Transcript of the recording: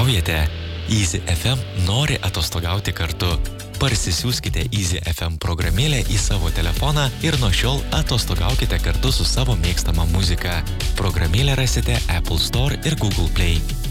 atostogaujate? Easy FM nori atostogauti kartu. Parsisiųskite Easy FM programėlę į savo telefoną ir nuo šiol atostogaukite kartu su savo mėgstama muzika. Programėlę rasite Apple Store ir Google Play.